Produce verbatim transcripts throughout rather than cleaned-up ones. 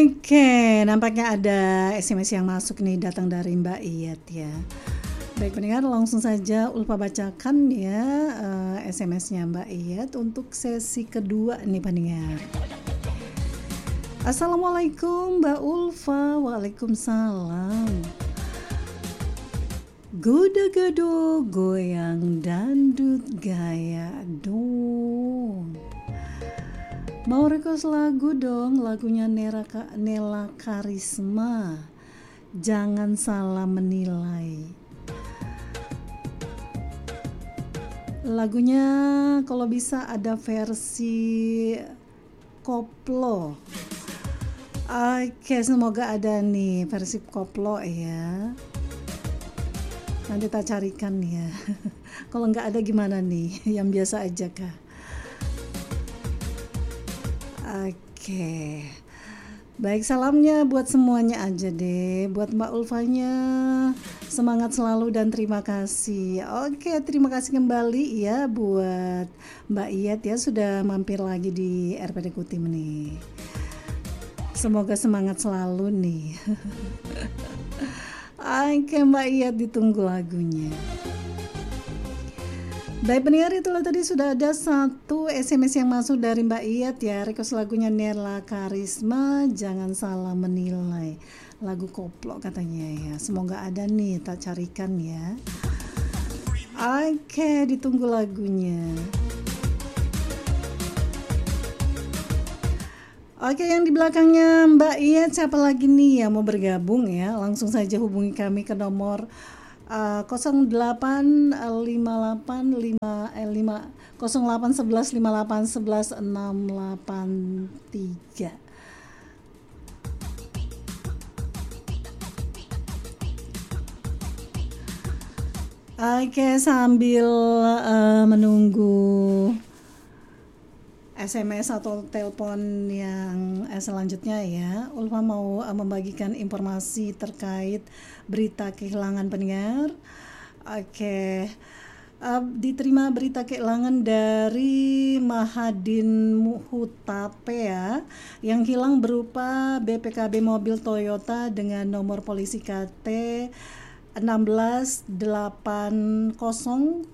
Oke, nampaknya ada S M S yang masuk nih datang dari Mbak Iyet ya. Baik pendengar, langsung saja Ulfa bacakan ya uh, S M S-nya Mbak Iyet untuk sesi kedua nih pendengar. Assalamualaikum Mbak Ulfa. Waalaikumsalam. Goda-gado goyang dandut gaya dong. Mau request lagu dong, lagunya Nera, Nela Karisma, Jangan Salah Menilai. Lagunya kalau bisa ada versi koplo. Oke, semoga ada nih versi koplo ya. Nanti kita carikan ya. Kalau nggak ada gimana nih, yang biasa aja kah? Oke, baik, salamnya buat semuanya aja deh. Buat Mbak Ulfanya, semangat selalu dan terima kasih. Oke, terima kasih kembali ya buat Mbak Iyet ya, sudah mampir lagi di R P D Kutim nih. Semoga semangat selalu nih. Oke Mbak Iyet, ditunggu lagunya. Baik pendengar, itulah tadi sudah ada satu S M S yang masuk dari Mbak Iyet ya. Request lagunya Nela Karisma, Jangan Salah Menilai. Lagu koplo katanya ya. Semoga ada nih, tak carikan ya. Oke, ditunggu lagunya. Oke, yang di belakangnya Mbak Iyet siapa lagi nih yang mau bergabung ya? Langsung saja hubungi kami ke nomor Uh, nol delapan lima delapan lima lima nol delapan sebelas lima delapan sebelas enam delapan tiga. Oke, sambil uh, menunggu S M S atau telepon yang eh, selanjutnya ya, Ulfa mau uh, membagikan informasi terkait berita kehilangan pendengar. Oke, uh, diterima berita kehilangan dari Mahadin Hutape ya, yang hilang berupa B P K B mobil Toyota dengan nomor polisi K T enam belas delapan nol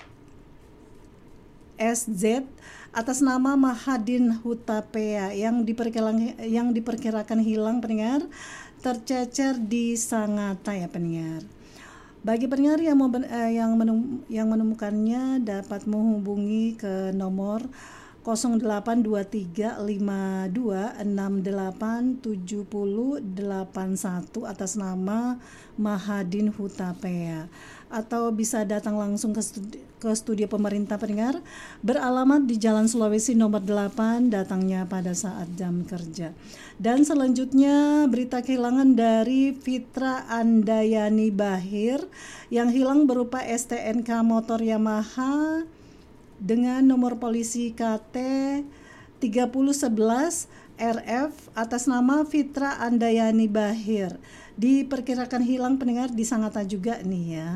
S Z atas nama Mahadin Hutapea yang diperkirakan yang diperkirakan hilang pendengar, tercecer di Sangatta ya pendengar. Bagi pendengar yang mau eh, yang menem, yang menemukannya dapat menghubungi ke nomor nol delapan dua tiga lima dua enam delapan tujuh nol delapan satu atas nama Mahadin Hutapea, atau bisa datang langsung ke studi, ke studio pemerintah pendengar beralamat di Jalan Sulawesi nomor delapan, datangnya pada saat jam kerja. Dan selanjutnya berita kehilangan dari Fitra Andayani Bahir yang hilang berupa S T N K motor Yamaha dengan nomor polisi K T tiga nol satu satu R F atas nama Fitra Andayani Bahir. Diperkirakan hilang pendengar di Sangatta juga nih ya.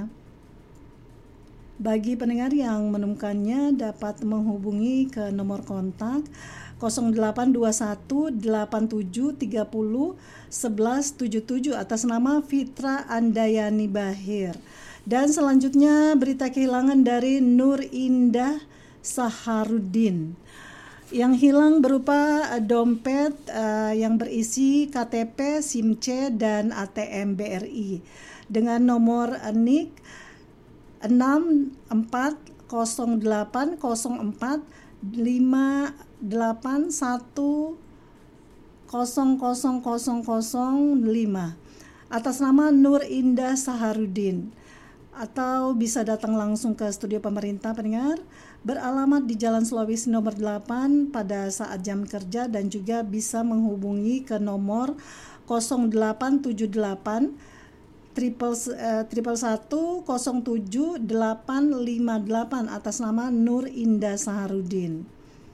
Bagi pendengar yang menemukannya dapat menghubungi ke nomor kontak nol delapan dua satu delapan tujuh tiga nol satu satu tujuh tujuh atas nama Fitra Andayani Bahir. Dan selanjutnya berita kehilangan dari Nur Indah Saharudin yang hilang berupa dompet uh, yang berisi K T P, SIM C, dan A T M B R I dengan nomor N I K enam empat nol delapan nol empat lima delapan satu nol nol nol nol lima atas nama Nur Indah Saharudin, atau bisa datang langsung ke studio pemerintah pendengar beralamat di Jalan Sulawesi nomor delapan pada saat jam kerja, dan juga bisa menghubungi ke nomor nol delapan tujuh delapan triple triple satu nol tujuh delapan lima delapan atas nama Nur Indah Saharudin.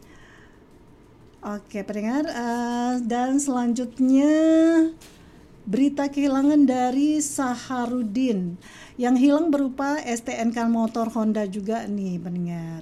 Oke pendengar, uh, dan selanjutnya berita kehilangan dari Saharudin yang hilang berupa S T N K motor Honda juga nih pendengar.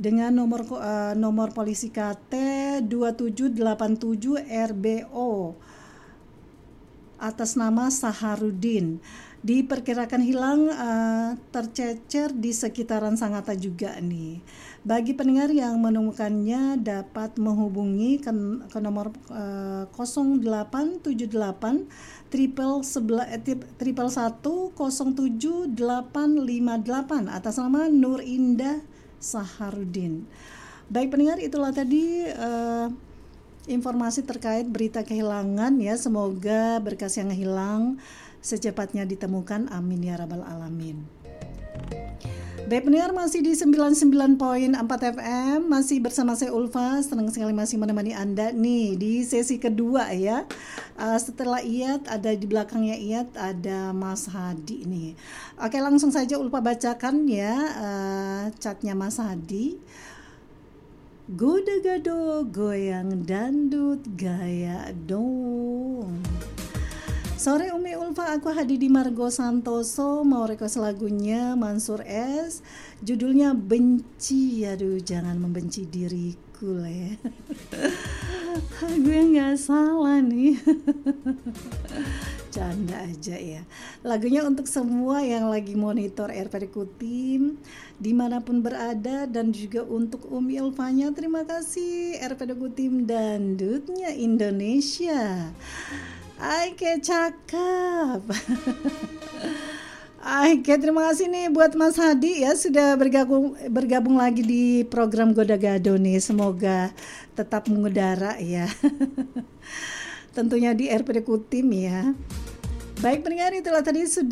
dengan nomor uh, nomor polisi K T dua tujuh delapan tujuh R B O atas nama Saharudin. Diperkirakan hilang uh, tercecer di sekitaran Sangatta juga nih. Bagi pendengar yang menemukannya dapat menghubungi ke, ke nomor uh, nol delapan tujuh delapan triple satu nol tujuh delapan lima delapan atas nama Nur Indah Saharudin. Baik pendengar, itulah tadi uh, informasi terkait berita kehilangan ya. Semoga berkas yang hilang secepatnya ditemukan, amin ya rabbal alamin. Baik pendengar, masih di sembilan puluh sembilan koma empat F M, masih bersama saya Ulfa. Senang sekali masih menemani Anda nih di sesi kedua ya. uh, Setelah Iyat, ada di belakangnya Iyat ada Mas Hadi nih. Oke, langsung saja Ulfa bacakan ya uh, chatnya Mas Hadi. Goda gado goyang dandut gaya dong. Sore Umi Ulfa, aku Hadi di Margo Santoso, mau request lagunya Mansur S, judulnya Benci. Aduh, jangan membenci diriku lah ya. Gue gak salah nih. Canda aja ya. Lagunya untuk semua yang lagi monitor R P D Kutim dimanapun berada, dan juga untuk Umi Ulfanya. Terima kasih R P D Kutim Dandutnya Indonesia. Ay, kayak cakep. Ay, kayak terima kasih nih buat Mas Hadi ya, sudah bergabung bergabung lagi di program Goda Gado nih. Semoga tetap mengudara ya. Tentunya di R P D Kutim ya. Baik pendengar, itulah tadi sudah